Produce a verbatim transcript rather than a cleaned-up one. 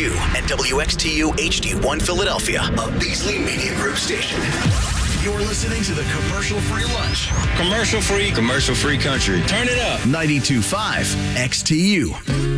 U and W X T U H D one Philadelphia, a Beasley Media Group station. You're listening to the commercial-free lunch. Commercial-free, commercial-free country. Turn it up. ninety-two point five X T U.